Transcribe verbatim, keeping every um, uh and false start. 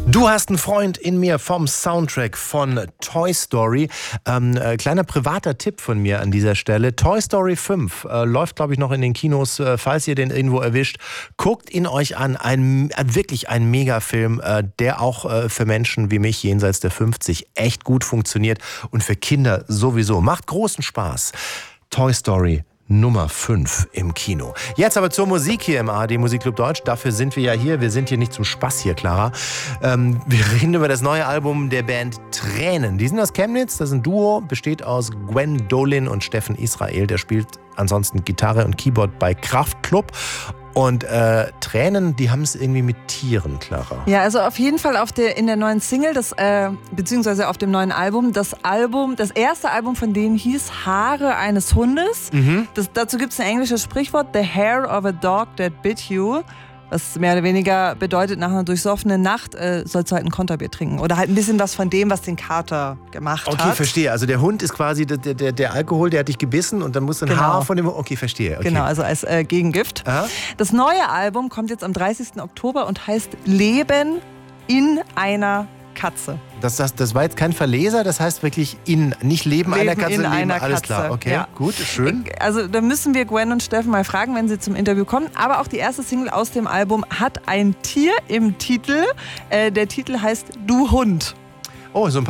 Du hast einen Freund in mir vom Soundtrack von Toy Story. Ähm, äh, kleiner privater Tipp von mir an dieser Stelle. Toy Story fünf äh, läuft, glaube ich, noch in den Kinos, äh, falls ihr den irgendwo erwischt. Guckt ihn euch an. Ein, äh, wirklich ein Megafilm, äh, der auch äh, für Menschen wie mich jenseits der fünfzig echt gut funktioniert und für Kinder sowieso. Macht großen Spaß. Toy Story Nummer fünf im Kino. Jetzt aber zur Musik hier im A R D Musikclub Deutsch. Dafür sind wir ja hier. Wir sind hier nicht zum Spaß hier, Clara. Ähm, wir reden über das neue Album der Band Tränen. Die sind aus Chemnitz. Das ist ein Duo. Besteht aus Gwen Dolin und Steffen Israel. Der spielt ansonsten Gitarre und Keyboard bei Kraftklub. Und äh, Tränen, die haben es irgendwie mit Tieren, Clara. Ja, also auf jeden Fall auf der, in der neuen Single, das, äh, beziehungsweise auf dem neuen Album. Das Album, das erste Album von denen hieß Haare eines Hundes. Mhm. Das, dazu gibt es ein englisches Sprichwort, The hair of a dog that bit you. Was mehr oder weniger bedeutet, nach einer durchsoffenen Nacht äh, sollst du halt ein Konterbier trinken. Oder halt ein bisschen was von dem, was den Kater gemacht okay, hat. Okay, verstehe. Also der Hund ist quasi der, der, der Alkohol, der hat dich gebissen und dann muss ein genau. Haar von dem... Okay, verstehe. Okay. Genau, also als äh, Gegengift. Aha. Das neue Album kommt jetzt am dreißigsten Oktober und heißt Leben in einer Katze. Das, das, das war jetzt kein Verleser, das heißt wirklich in, nicht Leben, Leben einer Katze, in Leben, einer alles Katze. klar. Okay, ja. Gut, schön. Also da müssen wir Gwen und Steffen mal fragen, wenn sie zum Interview kommen. Aber auch die erste Single aus dem Album hat ein Tier im Titel. Äh, der Titel heißt Du Hund. Oh, so ein paar